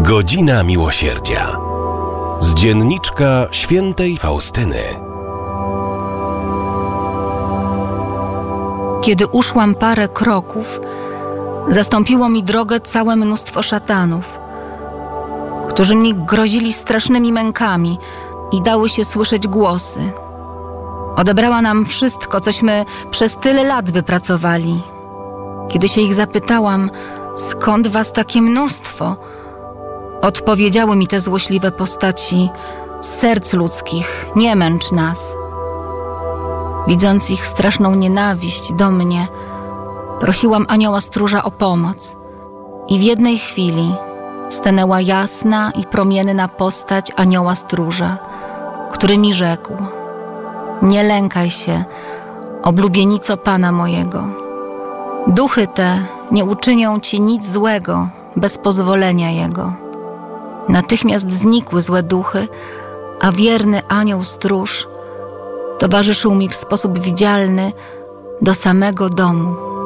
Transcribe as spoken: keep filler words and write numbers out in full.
Godzina Miłosierdzia. Z dzienniczka świętej Faustyny. Kiedy uszłam parę kroków, zastąpiło mi drogę całe mnóstwo szatanów, którzy mi grozili strasznymi mękami i dały się słyszeć głosy. Odebrała nam wszystko, cośmy przez tyle lat wypracowali. Kiedy się ich zapytałam, skąd was takie mnóstwo, odpowiedziały mi te złośliwe postaci: z serc ludzkich, nie męcz nas. Widząc ich straszną nienawiść do mnie, prosiłam anioła stróża o pomoc i w jednej chwili stanęła jasna i promienna postać anioła stróża, który mi rzekł: nie lękaj się, oblubienico Pana mojego. Duchy te nie uczynią ci nic złego bez pozwolenia Jego. Natychmiast znikły złe duchy, a wierny anioł stróż towarzyszył mi w sposób widzialny do samego domu.